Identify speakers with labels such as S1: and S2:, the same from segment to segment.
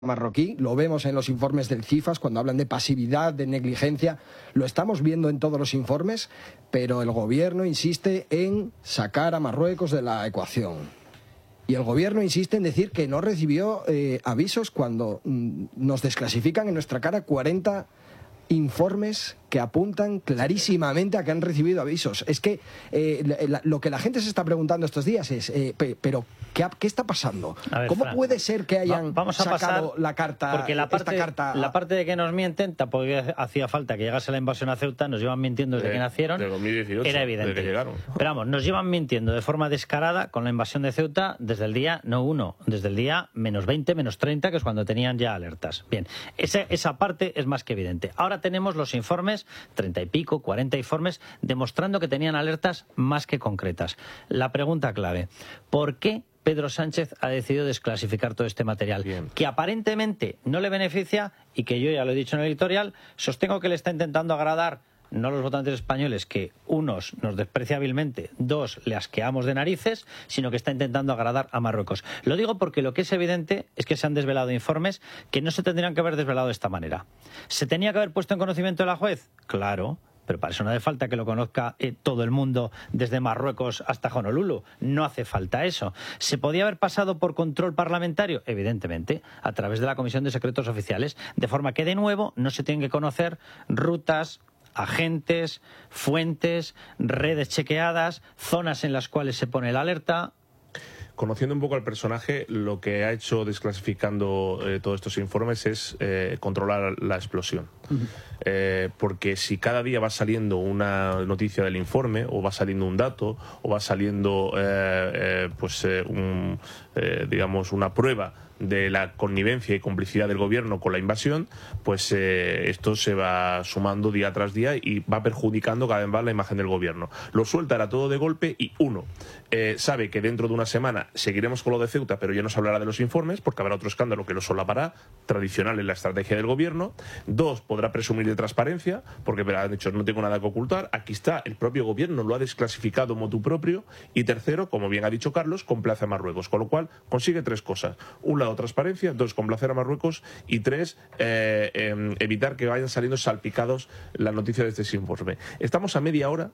S1: marroquí, lo vemos en los informes del CIFAS cuando hablan de pasividad, de negligencia, lo estamos viendo en todos los informes, pero el gobierno insiste en sacar a Marruecos de la ecuación. Y el gobierno insiste en decir que no recibió avisos cuando nos desclasifican en nuestra cara 40 informes que apuntan clarísimamente a que han recibido avisos. Es que lo que la gente se está preguntando estos días es, pero ¿qué está pasando?
S2: Ver,
S1: ¿Cómo
S2: Fran,
S1: puede ser que hayan
S2: vamos a
S1: sacado la carta?
S2: Porque la parte de que nos mienten, tampoco hacía falta que llegase la invasión a Ceuta, nos llevan mintiendo desde que nacieron.
S3: De 2018,
S2: era evidente.
S3: desde que llegaron.
S2: Pero vamos, nos llevan mintiendo de forma descarada con la invasión de Ceuta desde el día, no 1, desde el día -20, -30, que es cuando tenían ya alertas. Bien, esa parte es más que evidente. Ahora tenemos los informes, 30 y pico, 40 informes, demostrando que tenían alertas más que concretas. La pregunta clave, ¿por qué Pedro Sánchez ha decidido desclasificar todo este material?
S3: Bien.
S2: Que aparentemente no le beneficia y que yo ya lo he dicho en el editorial, sostengo que le está intentando agradar no a los votantes españoles, que unos nos desprecia hábilmente, dos le asqueamos de narices, sino que está intentando agradar a Marruecos. Lo digo porque lo que es evidente es que se han desvelado informes que no se tendrían que haber desvelado de esta manera. ¿Se tenía que haber puesto en conocimiento de la juez? Claro. Pero para eso no hace falta que lo conozca todo el mundo, desde Marruecos hasta Honolulu. No hace falta eso. ¿Se podía haber pasado por control parlamentario? Evidentemente, a través de la Comisión de Secretos Oficiales, de forma que, de nuevo, no se tienen que conocer rutas, agentes, fuentes, redes chequeadas, zonas en las cuales se pone la alerta.
S3: Conociendo un poco al personaje, lo que ha hecho desclasificando todos estos informes es controlar la explosión. Porque si cada día va saliendo una noticia del informe, o va saliendo un dato, o va saliendo digamos una prueba de la connivencia y complicidad del gobierno con la invasión, pues esto se va sumando día tras día y va perjudicando cada vez más la imagen del gobierno. Lo suelta todo de golpe y uno sabe que dentro de una semana seguiremos con lo de Ceuta, pero ya no se hablará de los informes porque habrá otro escándalo que lo solapará, tradicional en la estrategia del gobierno. Dos, podrá presumir de transparencia porque han dicho no tengo nada que ocultar, aquí está, el propio gobierno lo ha desclasificado motu propio. Y tercero, como bien ha dicho Carlos, complace a Marruecos, con lo cual consigue tres cosas: un lado transparencia, dos, complacer a Marruecos, y tres, evitar que vayan saliendo salpicados las noticias de este informe. Estamos a media hora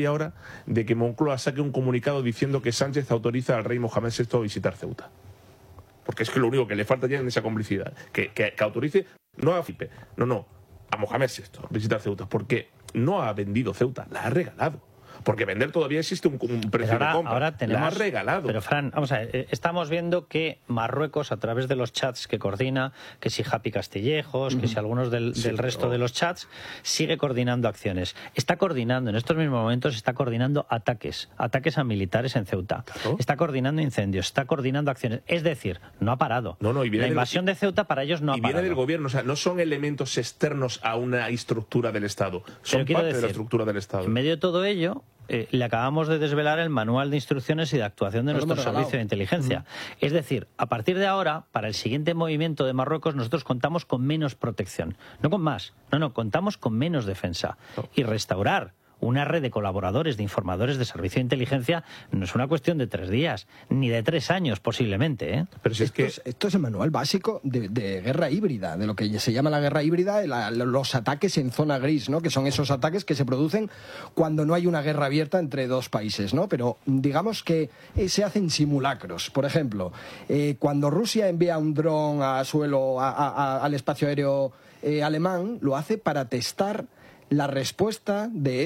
S3: de que Moncloa saque un comunicado diciendo que Sánchez autoriza al rey Mohamed VI a visitar Ceuta. Porque es que lo único que le falta ya en esa complicidad, que autorice, no a Felipe, no, a Mohamed VI a visitar Ceuta, porque no ha vendido Ceuta, la ha regalado. Porque vender todavía existe un precio de compra.
S2: Ahora tenemos,
S3: la ha regalado.
S2: Pero, Fran, vamos a ver, estamos viendo que Marruecos, a través de los chats que coordina, que si Happy Castillejos, que si algunos del resto de los chats, sigue coordinando acciones. Está coordinando, en estos mismos momentos, está coordinando ataques a militares en Ceuta. Claro. Está coordinando incendios, está coordinando acciones. Es decir, no ha parado.
S3: Y
S2: la invasión de Ceuta para ellos no ha parado.
S3: Y viene del gobierno, o sea, no son elementos externos a una estructura del Estado. Son parte de la estructura del Estado.
S2: En medio de todo ello, le acabamos de desvelar el manual de instrucciones y de actuación de nuestro servicio de inteligencia. Es decir, a partir de ahora, para el siguiente movimiento de Marruecos, nosotros contamos con menos protección. No con más, contamos con menos defensa. Y restaurar una red de colaboradores, de informadores de servicio de inteligencia, no es una cuestión de 3 días, ni de 3 años posiblemente, ¿eh?
S1: Pero si esto es el manual básico de guerra híbrida, de lo que se llama la guerra híbrida, los ataques en zona gris, ¿no? Que son esos ataques que se producen cuando no hay una guerra abierta entre dos países, ¿no? Pero digamos que se hacen simulacros. Por ejemplo, cuando Rusia envía un dron a suelo, al espacio aéreo alemán, lo hace para testar la respuesta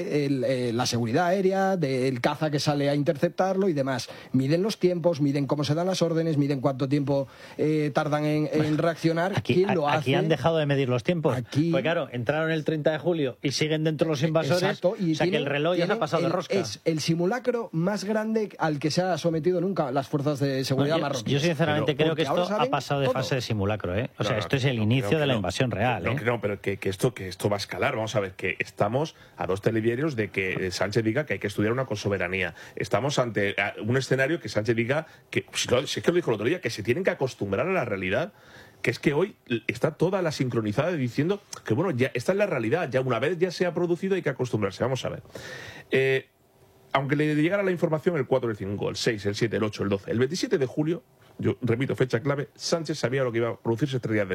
S1: de la seguridad aérea, del caza que sale a interceptarlo y demás. Miden los tiempos, miden cómo se dan las órdenes, miden cuánto tiempo tardan en reaccionar. ¿Quién lo hace?
S2: Aquí han dejado de medir los tiempos. Pues claro, entraron el 30 de julio y siguen dentro los invasores.
S1: Exacto, y
S2: o sea que el reloj ya se ha pasado de rosca.
S1: Es el simulacro más grande al que se ha sometido nunca las fuerzas de seguridad marroquíes.
S2: Yo sinceramente creo que esto ha pasado de fase de simulacro, ¿eh? O sea, esto es el inicio de la invasión real, ¿eh?
S3: Pero que esto va a escalar. Vamos a ver, que estamos a 2 telediarios de que Sánchez diga que hay que estudiar una con soberanía. Estamos ante un escenario que Sánchez diga que, si es que lo dijo el otro día, que se tienen que acostumbrar a la realidad, que es que hoy está toda la sincronizada diciendo que bueno, ya esta es la realidad, ya una vez ya se ha producido hay que acostumbrarse. Vamos a ver. Aunque le llegara la información el 4, el 5, el 6, el 7, el 8, el 12, el 27 de julio yo repito, fecha clave, Sánchez sabía lo que iba a producirse 3 días después.